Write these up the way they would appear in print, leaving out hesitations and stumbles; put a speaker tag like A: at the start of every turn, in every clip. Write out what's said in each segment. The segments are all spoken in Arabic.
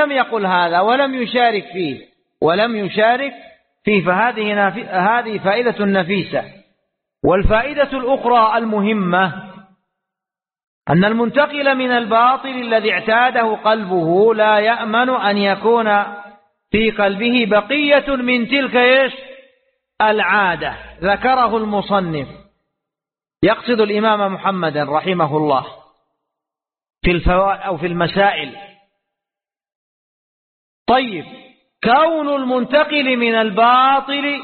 A: لم يقل هذا ولم يشارك فيه فهذه فائدة نفيسة. والفائدة الأخرى المهمة أن المنتقل من الباطل الذي اعتاده قلبه لا يأمن أن يكون في قلبه بقية من تلك العادة. ذكره المصنف يقصد الإمام محمد رحمه الله في المسائل. طيب، كون المنتقل من الباطل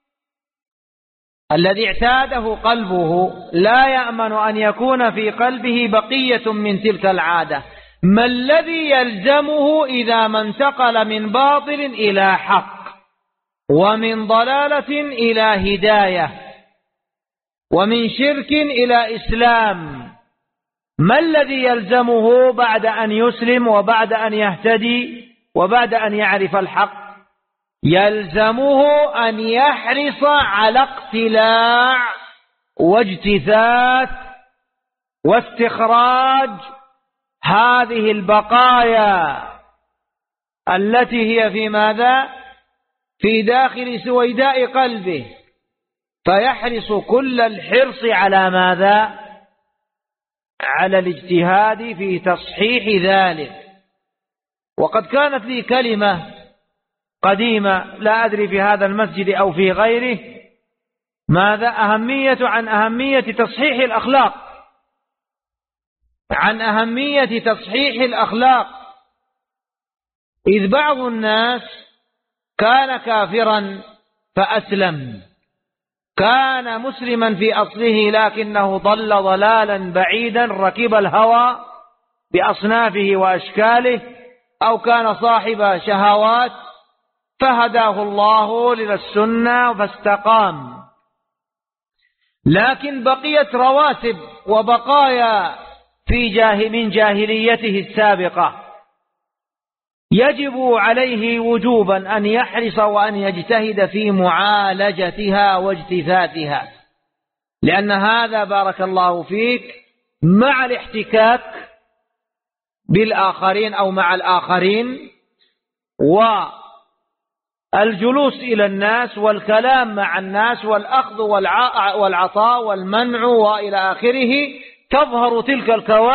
A: الذي اعتاده قلبه لا يأمن أن يكون في قلبه بقية من تلك العادة، ما الذي يلزمه إذا ما انتقل من باطل إلى حق ومن ضلالة إلى هداية ومن شرك إلى إسلام؟ ما الذي يلزمه بعد أن يسلم وبعد أن يهتدي وبعد أن يعرف الحق؟ يلزمه أن يحرص على اقتلاع واجتثاث واستخراج هذه البقايا التي هي في ماذا؟ في داخل سويداء قلبه، فيحرص كل الحرص على ماذا؟ على الاجتهاد في تصحيح ذلك. وقد كانت لي كلمة قديمة لا أدري في هذا المسجد أو في غيره ماذا عن أهمية تصحيح الأخلاق، عن أهمية تصحيح الأخلاق. إذ بعض الناس كان كافرا فأسلم، كان مسلما في أصله لكنه ضل ضلالا بعيدا، ركب الهوى بأصنافه وأشكاله، أو كان صاحب شهوات فهداه الله للسنة فاستقام، لكن بقيت رواتب وبقايا من جاهليته السابقة، يجب عليه وجوبا أن يحرص وأن يجتهد في معالجتها واجتثاثها، لأن هذا بارك الله فيك مع الاحتكاك بالآخرين أو مع الآخرين والجلوس إلى الناس والكلام مع الناس والأخذ والعطاء والمنع وإلى آخره، تظهر تلك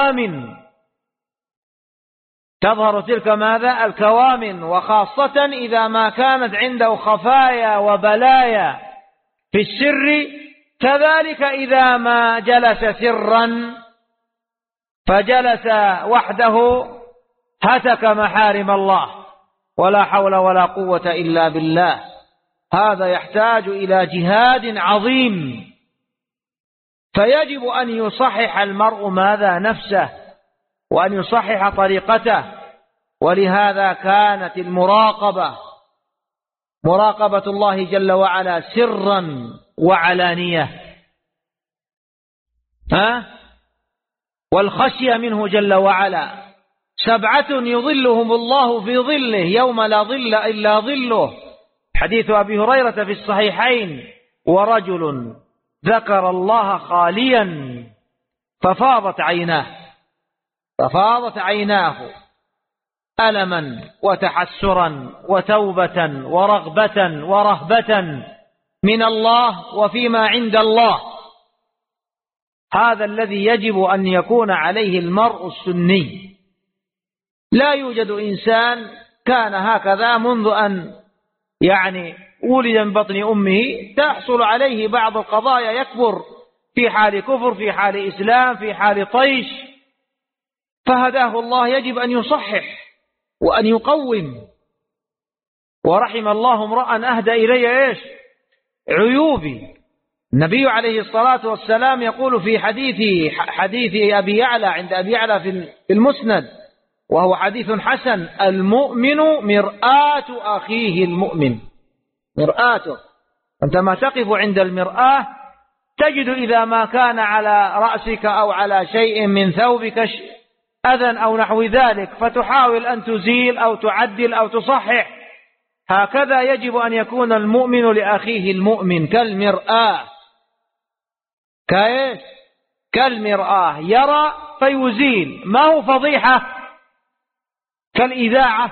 A: ماذا؟ الكوامن، وخاصة إذا ما كانت عنده خفايا وبلايا في السر، كذلك إذا ما جلس سرا فجلس وحده هتك محارم الله، ولا حول ولا قوة إلا بالله. هذا يحتاج إلى جهاد عظيم، فيجب أن يصحح المرء ماذا؟ نفسه، وأن يصحح طريقته. ولهذا كانت مراقبة الله جل وعلا سرا وعلانية، والخشية منه جل وعلا. 7 يظلهم الله في ظله يوم لا ظل إلا ظله، حديث أبي هريرة في الصحيحين: ورجل ذكر الله خاليا ففاضت عيناه ألما وتحسرا وتوبة ورغبة ورهبة من الله وفيما عند الله. هذا الذي يجب أن يكون عليه المرء السني. لا يوجد إنسان كان هكذا منذ أن ولد من بطن أمه، تحصل عليه بعض القضايا، يكبر في حال كفر، في حال إسلام، في حال طيش، فهداه الله. يجب أن يصحح وأن يقوم. ورحم الله امرأ أهدى إلي عيوبي. النبي عليه الصلاة والسلام يقول في حديث أبي يعلى عند أبي يعلى في المسند، وهو حديث حسن: المؤمن مرآة أخيه المؤمن. مرآته، عندما تقف عند المرآة تجد إذا ما كان على رأسك أو على شيء من ثوبك أذى أو نحو ذلك، فتحاول أن تزيل أو تعدل أو تصحح. هكذا يجب أن يكون المؤمن لأخيه المؤمن كالمرآة. كالمرآة، يرى فيزيل، ما هو فضيحة كالإذاعة